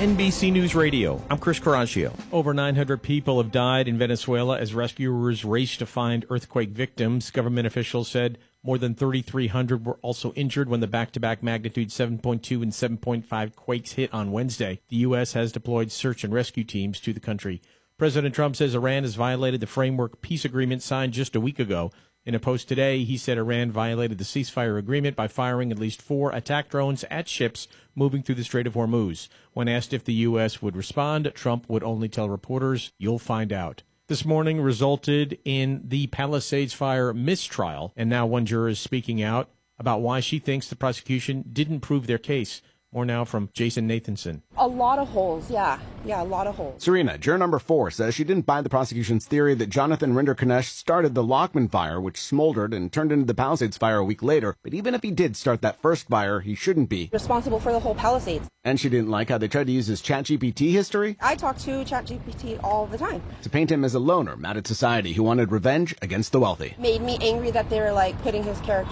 NBC News Radio, I'm Chris Caraccio. Over 900 people have died in Venezuela as rescuers race to find earthquake victims. Government officials said more than 3,300 were also injured when the back-to-back magnitude 7.2 and 7.5 quakes hit on Wednesday. The U.S. has deployed search and rescue teams to the country. President Trump says Iran has violated the framework peace agreement signed just a week ago. In a post today, he said Iran violated the ceasefire agreement by firing at least 4 attack drones at ships moving through the Strait of Hormuz. When asked if the U.S. would respond, Trump would only tell reporters, "You'll find out." This morning resulted in the Palisades fire mistrial, and now one juror is speaking out about why she thinks the prosecution didn't prove their case. More now from Jason Nathanson. A lot of holes, yeah, a lot of holes. Serena, juror number 4, says she didn't buy the prosecution's theory that Jonathan Rinder-Kanesh started the Lockman fire, which smoldered and turned into the Palisades fire a week later. But even if he did start that first fire, he shouldn't be responsible for the whole Palisades. And she didn't like how they tried to use his ChatGPT history. I talk to ChatGPT all the time. To paint him as a loner, mad at society, who wanted revenge against the wealthy. Made me angry that they were putting his character